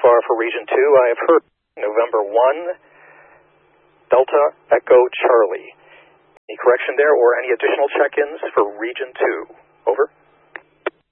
far for Region 2. I have heard November 1, Delta Echo Charlie. Any correction there or any additional check-ins for Region 2? Over.